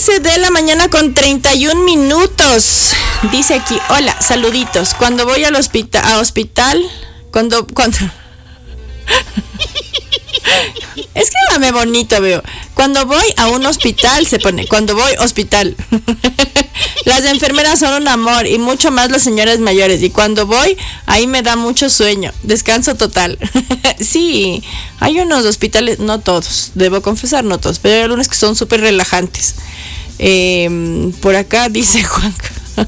11 de la mañana con 31 minutos. Dice aquí, hola, saluditos. Cuando voy al hospital, cuando escríbame bonito, veo. Cuando voy a un hospital, se pone, cuando voy hospital. Las enfermeras son un amor y mucho más las señoras mayores. Y cuando voy, ahí me da mucho sueño. Descanso total. Sí, hay unos hospitales, no todos, debo confesar, no todos, pero hay algunos que son súper relajantes. Por acá dice Juanca.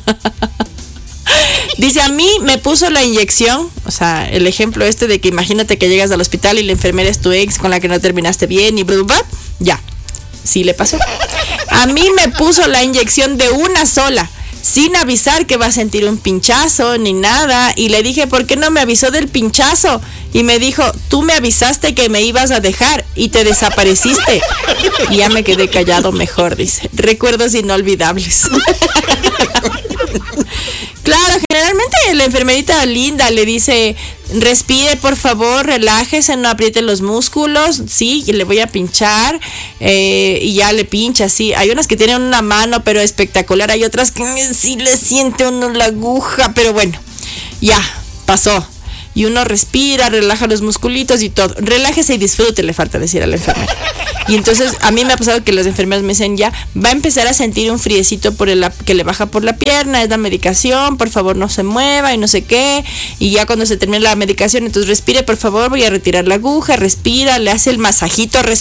Dice, a mí me puso la inyección, o sea, el ejemplo este de que imagínate que llegas al hospital y la enfermera es tu ex con la que no terminaste bien y bla, ya, sí le pasó. A mí me puso la inyección de una sola, sin avisar que va a sentir un pinchazo ni nada, y le dije, ¿por qué no me avisó del pinchazo? Y me dijo, tú me avisaste que me ibas a dejar y te desapareciste. Y ya me quedé callado mejor, dice. Recuerdos inolvidables. Claro, generalmente la enfermerita linda le dice, respire por favor, relájese, no apriete los músculos, sí, y le voy a pinchar, y ya le pincha, sí. Hay unas que tienen una mano pero espectacular, hay otras que sí le siente uno la aguja, pero bueno, ya, pasó. Y uno respira, relaja los musculitos y todo. Relájese y disfrute, le falta decir a la enfermera. Y entonces a mí me ha pasado que las enfermeras me dicen, ya, va a empezar a sentir un friecito que le baja por la pierna, es la medicación, por favor no se mueva y no sé qué. Y ya cuando se termine la medicación, entonces respire, por favor, voy a retirar la aguja, respira, le hace el masajito